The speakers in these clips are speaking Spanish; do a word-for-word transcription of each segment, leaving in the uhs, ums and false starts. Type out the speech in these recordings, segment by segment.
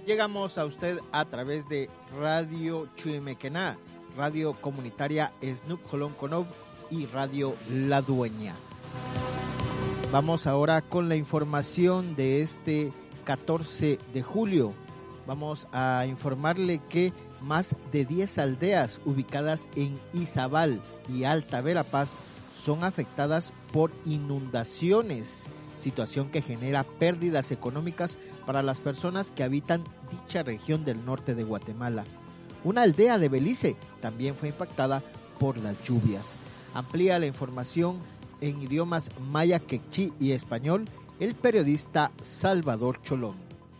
Llegamos a usted a través de Radio Chuimequená, Radio Comunitaria Snup Colón y Radio La Dueña. Vamos ahora con la información de este catorce de julio. Vamos a informarle que más de diez aldeas ubicadas en Izabal y Alta Verapaz son afectadas por inundaciones, situación que genera pérdidas económicas para las personas que habitan dicha región del norte de Guatemala. Una aldea de Belice también fue impactada por las lluvias. Amplía la información en idiomas maya, quechí y español el periodista Salvador Cholón.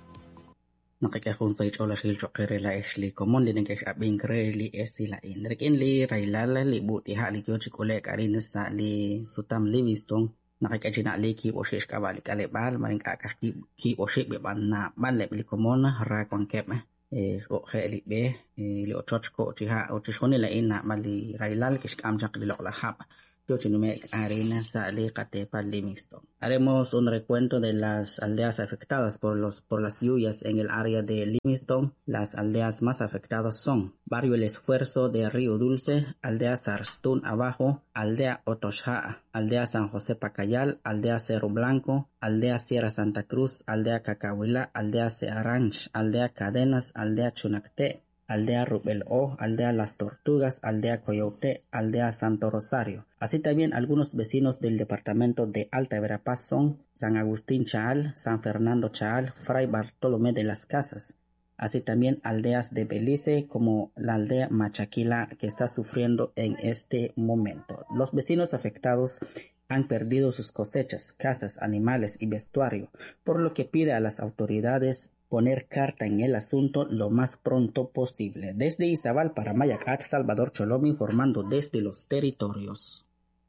Nakakahun chola hil chokere la esli komon din ke abing kreli esila in rekin li railala li buti ha li kyo chikole karin sa li sutam livingstone nakakachina li ki oshish kabali kale bal maring kakah ki ki oshik be ban na ban le li komon ra kon kep e o kheli be li ochko ti ha o tshoni la in na mali railal kish kam jak li la hab yo chinume arena sa li kate pa livingstone. Haremos un recuento de las aldeas afectadas por los por las lluvias en el área de Livingstone. Las aldeas más afectadas son Barrio El Esfuerzo de Río Dulce, Aldea Sarstún Abajo, Aldea Otosha, Aldea San José Pacayal, Aldea Cerro Blanco, Aldea Sierra Santa Cruz, Aldea Cacahuila, Aldea Searanch, Aldea Cadenas, Aldea Chunacté, Aldea Rubel O, Aldea Las Tortugas, Aldea Coyote, Aldea Santo Rosario. Así también algunos vecinos del departamento de Alta Verapaz son San Agustín Chaal, San Fernando Chaal, Fray Bartolomé de las Casas. Así también aldeas de Belice como la aldea Machaquila que está sufriendo en este momento. Los vecinos afectados han perdido sus cosechas, casas, animales y vestuario, por lo que pide a las autoridades poner carta en el asunto lo más pronto posible. Desde Izabal para Mayacat, Salvador Cholom informando desde los territorios.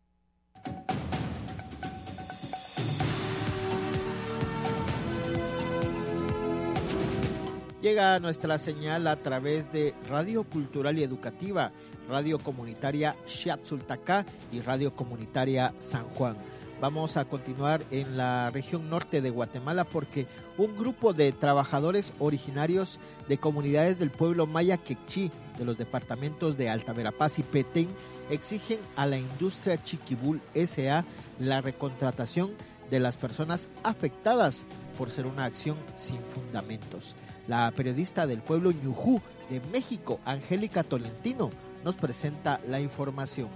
Llega nuestra señal a través de Radio Cultural y Educativa, Radio Comunitaria Xiatzultacá y Radio Comunitaria San Juan. Vamos a continuar en la región norte de Guatemala porque un grupo de trabajadores originarios de comunidades del pueblo maya quechí de los departamentos de Alta Verapaz y Petén exigen a la industria Chiquibul S A la recontratación de las personas afectadas por ser una acción sin fundamentos. La periodista del pueblo Ñujú de México, Angélica Tolentino, nos presenta la información.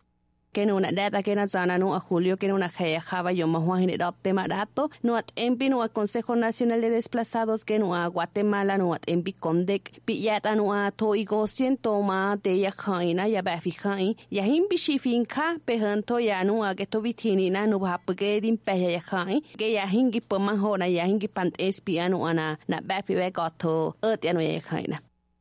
Que no una data que na zana no a Julio que no una jaya java yo mahuajine dot temarato no at empi no a Consejo Nacional de Desplazados que no a Guatemala no at empi condec pillata no a to igo siento ma de ya jaina ya ba fi jain ya himbi shifinka pehanto ya no a que to vitini na no ba pege din pe ya jain que ya hingi poma hona ya hingi pant espiano ana na ba fi be gato ot ya no ya jaina.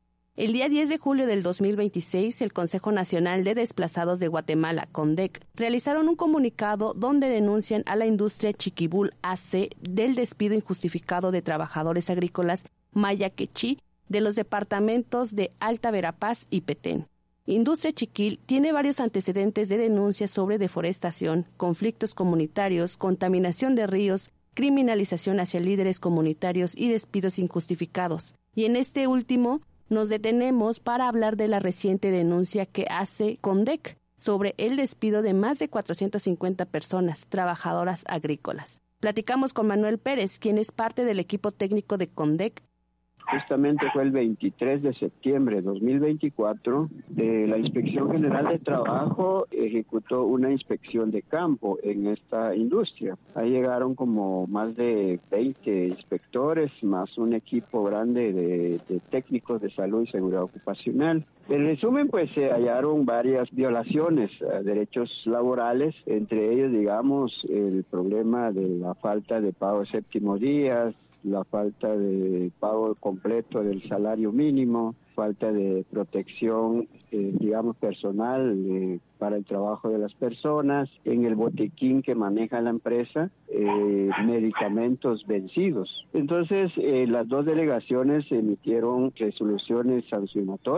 El día diez de julio del dos mil veintiséis, el Consejo Nacional de Desplazados de Guatemala, CONDEC, realizaron un comunicado donde denuncian a la industria Chiquibul A C del despido injustificado de trabajadores agrícolas maya quechí de los departamentos de Alta Verapaz y Petén. Industria Chiquil tiene varios antecedentes de denuncias sobre deforestación, conflictos comunitarios, contaminación de ríos, criminalización hacia líderes comunitarios y despidos injustificados. Y en este último, nos detenemos para hablar de la reciente denuncia que hace CONDEC sobre el despido de más de cuatrocientas cincuenta personas, trabajadoras agrícolas. Platicamos con Manuel Pérez, quien es parte del equipo técnico de CONDEC. Justamente fue el veintitrés de septiembre de dos mil veinticuatro, eh, la Inspección General de Trabajo ejecutó una inspección de campo en esta industria. Ahí llegaron como más de veinte inspectores, más un equipo grande de, de técnicos de salud y seguridad ocupacional. En resumen, pues se hallaron varias violaciones a derechos laborales, entre ellos, digamos, el problema de la falta de pago de séptimos días, la falta de pago completo del salario mínimo, falta de protección, eh, digamos, personal eh, para el trabajo de las personas, en el botiquín que maneja la empresa, eh, medicamentos vencidos. Entonces, eh, las dos delegaciones emitieron resoluciones sancionatorias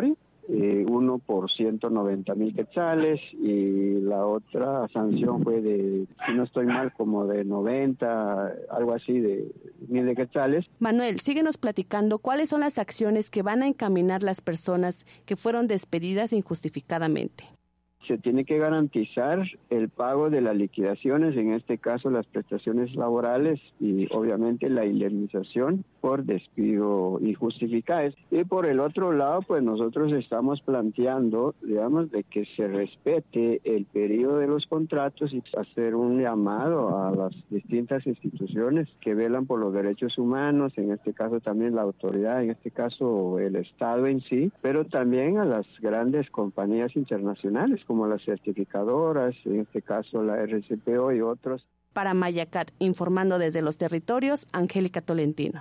eh, uno por ciento noventa mil quetzales y la otra sanción fue de, si no estoy mal, como de noventa, algo así de mil de quetzales. Manuel, síguenos platicando cuáles son las acciones que van a encaminar las personas que fueron despedidas injustificadamente. Se tiene que garantizar el pago de las liquidaciones, en este caso las prestaciones laborales y obviamente la indemnización por despido injustificado. Y por el otro lado, pues nosotros estamos planteando, digamos, de que se respete el periodo de los contratos y hacer un llamado a las distintas instituciones que velan por los derechos humanos, en este caso también la autoridad, en este caso el Estado en sí, pero también a las grandes compañías internacionales como las certificadoras, en este caso la R C P O y otros. Para Mayacat, informando desde los territorios, Angélica Tolentino.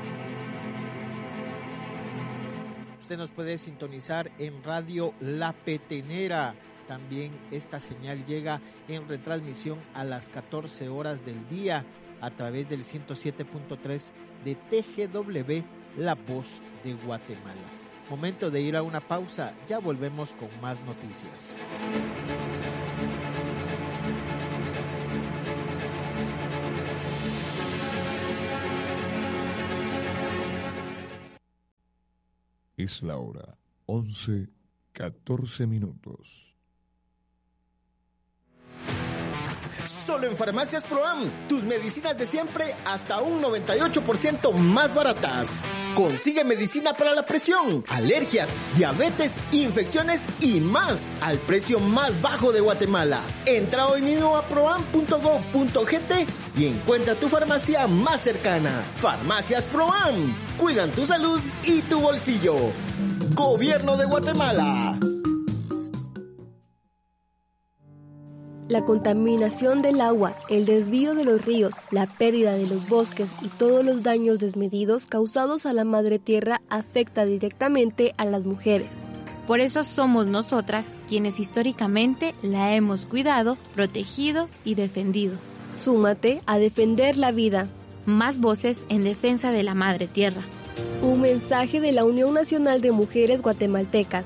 Usted nos puede sintonizar en Radio La Petenera. También esta señal llega en retransmisión a las catorce horas del día a través del ciento siete punto tres de T G W, La Voz de Guatemala. Momento de ir a una pausa, ya volvemos con más noticias. Es la hora, once, catorce minutos. Solo en Farmacias Proam, tus medicinas de siempre hasta un noventa y ocho por ciento más baratas. Consigue medicina para la presión, alergias, diabetes, infecciones y más al precio más bajo de Guatemala. Entra hoy mismo a proam punto gob punto gt y encuentra tu farmacia más cercana. Farmacias Proam, cuidan tu salud y tu bolsillo. Gobierno de Guatemala. La contaminación del agua, el desvío de los ríos, la pérdida de los bosques y todos los daños desmedidos causados a la madre tierra afecta directamente a las mujeres. Por eso somos nosotras quienes históricamente la hemos cuidado, protegido y defendido. Súmate a defender la vida. Más voces en defensa de la madre tierra. Un mensaje de la Unión Nacional de Mujeres Guatemaltecas.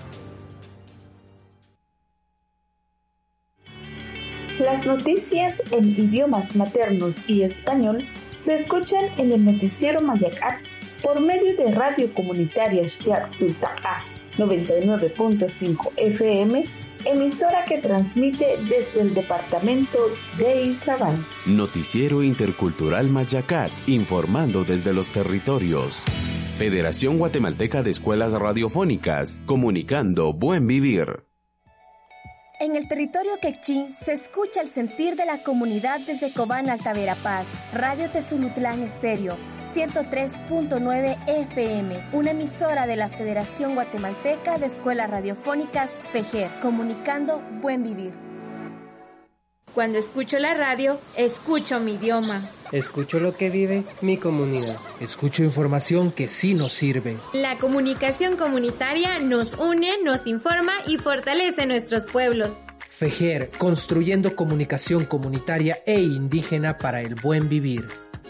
Las noticias en idiomas maternos y español se escuchan en el noticiero Mayacat por medio de Radio Comunitaria Xtiac Sultaá noventa y nueve punto cinco F M, emisora que transmite desde el departamento de Izabal. Noticiero Intercultural Mayacat, informando desde los territorios. Federación Guatemalteca de Escuelas Radiofónicas, comunicando buen vivir. En el territorio quechí se escucha el sentir de la comunidad desde Cobán Alta Verapaz. Radio Tezulutlán Estéreo, ciento tres punto nueve F M, una emisora de la Federación Guatemalteca de Escuelas Radiofónicas, FEJER, comunicando buen vivir. Cuando escucho la radio, escucho mi idioma. Escucho lo que vive mi comunidad. Escucho información que sí nos sirve. La comunicación comunitaria nos une, nos informa y fortalece nuestros pueblos. FEJER, construyendo comunicación comunitaria e indígena para el buen vivir.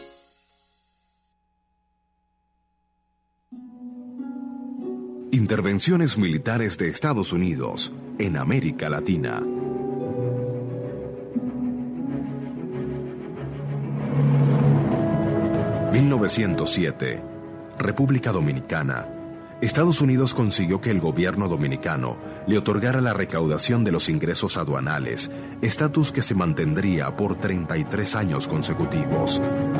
Intervenciones militares de Estados Unidos en América Latina. mil novecientos siete, República Dominicana. Estados Unidos consiguió que el gobierno dominicano le otorgara la recaudación de los ingresos aduanales, estatus que se mantendría por treinta y tres años consecutivos.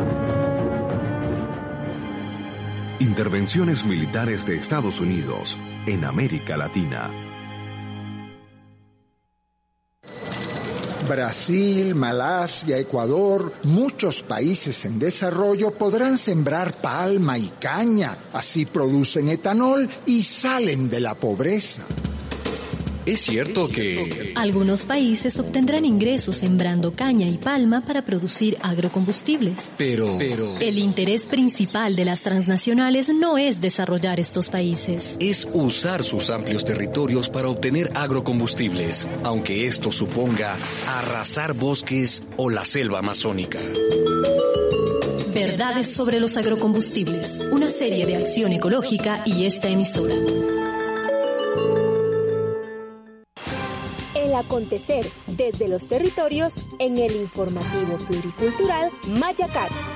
Intervenciones militares de Estados Unidos en América Latina. Brasil, Malasia, Ecuador, muchos países en desarrollo podrán sembrar palma y caña. Así producen etanol y salen de la pobreza. Es cierto que algunos países obtendrán ingresos sembrando caña y palma para producir agrocombustibles. Pero, pero el interés principal de las transnacionales no es desarrollar estos países. Es usar sus amplios territorios para obtener agrocombustibles, aunque esto suponga arrasar bosques o la selva amazónica. Verdades sobre los agrocombustibles, una serie de acción ecológica y esta emisora. al acontecer desde los territorios en el informativo pluricultural Mayacat.